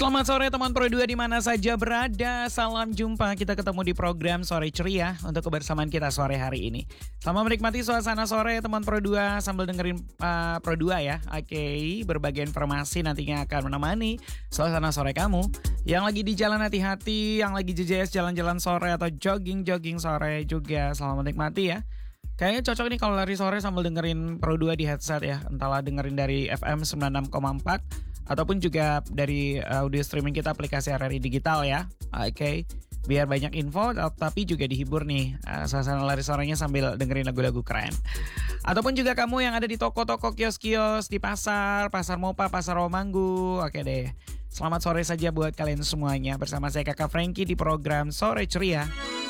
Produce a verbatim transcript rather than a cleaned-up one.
Selamat sore teman Pro dua di mana saja berada. Salam jumpa, kita ketemu di program Sore Ceria untuk kebersamaan kita sore hari ini. Selamat menikmati suasana sore teman Pro dua sambil dengerin uh, Pro dua ya. Oke, berbagai informasi nantinya akan menemani suasana sore kamu. Yang lagi di jalan hati-hati, yang lagi J J S jalan-jalan sore atau jogging-jogging sore juga selamat menikmati ya. Kayaknya cocok nih kalau lari sore sambil dengerin Pro dua di headset ya. Entahlah dengerin dari F M sembilan puluh enam koma empat ataupun juga dari audio streaming kita aplikasi R R I Digital ya. Oke, okay. Biar banyak info tapi juga dihibur nih uh, suasana lari sorenya sambil dengerin lagu-lagu keren. Ataupun juga kamu yang ada di toko-toko, kios-kios, di pasar, pasar Mopa, pasar Romanggu. Oke okay deh, selamat sore saja buat kalian semuanya. Bersama saya Kakak Frankie di program Sore Ceria.